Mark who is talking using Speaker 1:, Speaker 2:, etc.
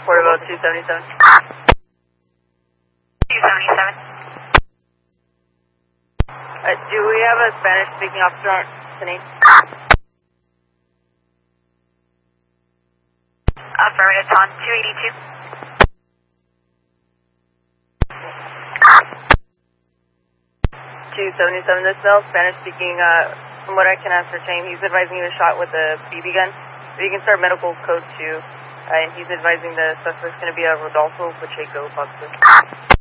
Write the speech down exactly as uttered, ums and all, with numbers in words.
Speaker 1: Portobello two seventy-seven.
Speaker 2: two seventy-seven.
Speaker 1: Uh, do we have a Spanish-speaking officer on the name?
Speaker 2: Affirmative, on two eighty-two.
Speaker 1: two seventy-seven, this male, Spanish-speaking, uh, from what I can ascertain, he's advising you a shot with a B B gun. So you can start medical code two, uh, and he's advising the suspect's going to be a Rodolfo Pacheco, possibly.